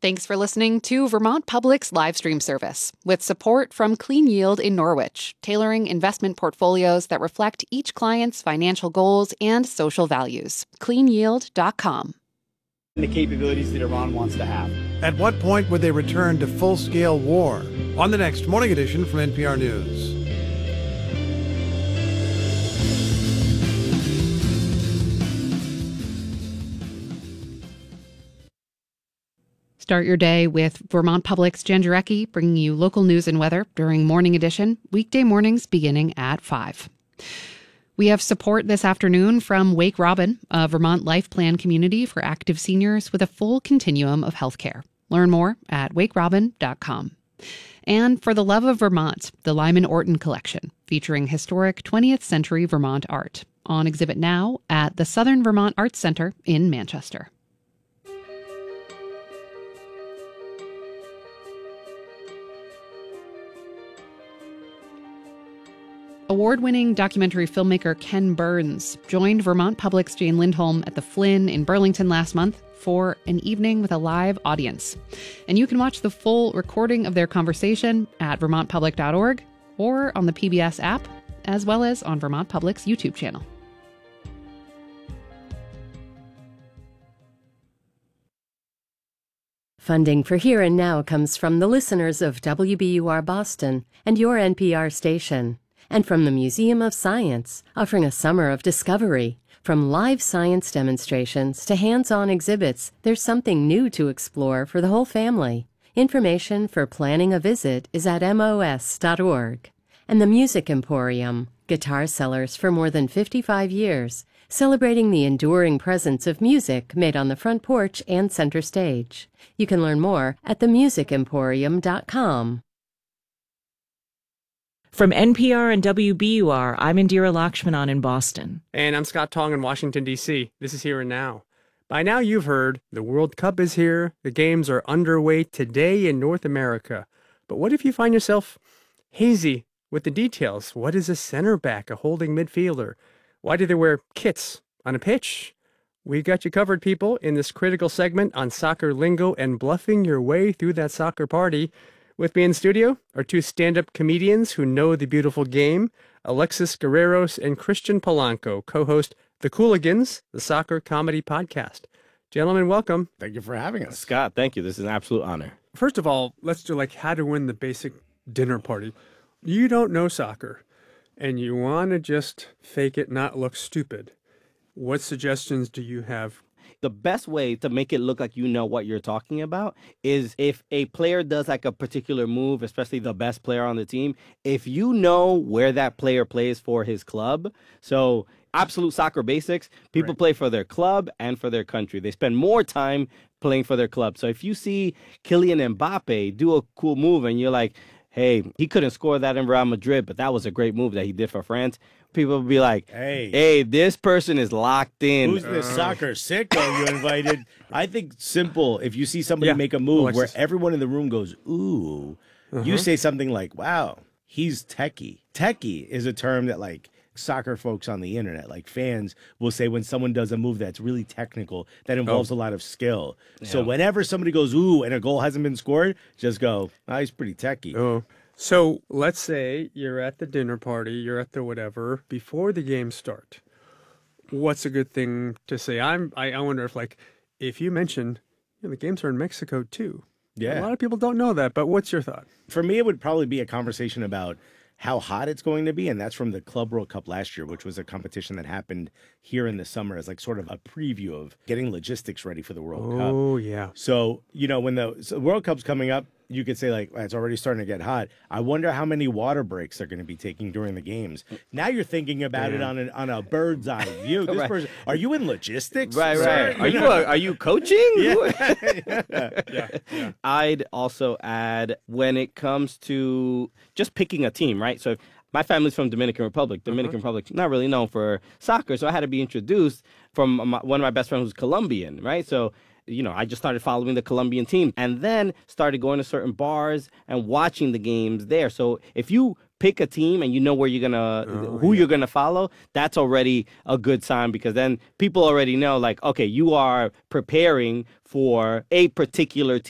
Thanks for listening to Vermont Public's live stream service, with support from Clean Yield in Norwich, tailoring investment portfolios that reflect each client's financial goals and social values. CleanYield.com. The capabilities that Iran wants to have. At what point would they return to full-scale war? On the next Morning Edition from NPR News. Start your day with Vermont Public's Jen Jarecki, bringing you local news and weather during Morning Edition, weekday mornings beginning at 5. We have support this afternoon from Wake Robin, a Vermont Life Plan community for active seniors with a full continuum of healthcare. Learn more at wakerobin.com. And For the Love of Vermont, the Lyman Orton Collection, featuring historic 20th century Vermont art, on exhibit now at the Southern Vermont Arts Center in Manchester. Award-winning documentary filmmaker Ken Burns joined Vermont Public's Jane Lindholm at the Flynn in Burlington last month for an evening with a live audience. And you can watch the full recording of their conversation at vermontpublic.org or on the PBS app, as well as on Vermont Public's YouTube channel. Funding for Here and Now comes from the listeners of WBUR Boston and your NPR station, and from the Museum of Science, offering a summer of discovery. From live science demonstrations to hands-on exhibits, there's something new to explore for the whole family. Information for planning a visit is at mos.org. And the Music Emporium, guitar sellers for more than 55 years, celebrating the enduring presence of music made on the front porch and center stage. You can learn more at themusicemporium.com. From NPR and WBUR, I'm Indira Lakshmanan in Boston. And I'm Scott Tong in Washington, D.C. This is Here and Now. By now you've heard the World Cup is here. The games are underway today in North America. But what if you find yourself hazy with the details? What is a center back, a holding midfielder? Why do they wear kits on a pitch? We got you covered, people, in this critical segment on soccer lingo and bluffing your way through that soccer party. With me in studio are two stand-up comedians who know the beautiful game, Alexis Guerreros and Christian Polanco, co-host The Cooligans, the soccer comedy podcast. Gentlemen, welcome. Thank you for having us. Scott, thank you. This is an absolute honor. First of all, let's do how to win the basic dinner party. You don't know soccer, and you want to just fake it, not look stupid. What suggestions do you have? The best way to make it look like you know what you're talking about is if a player does a particular move, especially the best player on the team, if you know where that player plays for his club. So absolute soccer basics, people play for their club and for their country. They spend more time playing for their club. So if you see Kylian Mbappe do a cool move and you're like, hey, he couldn't score that in Real Madrid, but that was a great move that he did for France. People will be like, hey, this person is locked in. Who's this soccer sicko you invited? I think simple. If you see somebody make a move where everyone in the room goes, ooh, you say something like, wow, he's techie. Techie is a term that soccer folks on the internet, fans, will say when someone does a move that's really technical, that involves a lot of skill. Yeah. So whenever somebody goes, ooh, and a goal hasn't been scored, just go, he's pretty techie. Oh. So let's say you're at the dinner party, you're at the whatever, before the games start. What's a good thing to say? I wonder if you mention the games are in Mexico too. Yeah. A lot of people don't know that, but what's your thought? For me, it would probably be a conversation about how hot it's going to be, and that's from the Club World Cup last year, which was a competition that happened here in the summer as sort of a preview of getting logistics ready for the World Cup. Oh, yeah. So, when the World Cup's coming up, you could say, it's already starting to get hot. I wonder how many water breaks they're going to be taking during the games. Now you're thinking about it on a bird's eye view. This person, are you in logistics? Right. Are you coaching? Yeah. I'd also add when it comes to just picking a team, right? So my family's from Dominican Republic. Dominican Republic's not really known for soccer, so I had to be introduced from one of my best friends who's Colombian, right? So I just started following the Colombian team and then started going to certain bars and watching the games there. So if you pick a team and you know where you're you're gonna follow, that's already a good sign, because then people already know, okay, you are preparing for a particular